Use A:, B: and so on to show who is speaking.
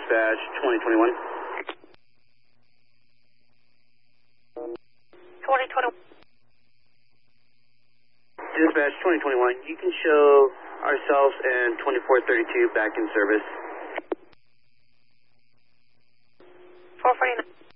A: Dispatch 2021.
B: 2021.
A: Dispatch 2021, you can show ourselves and 2432 back in service.
B: 449.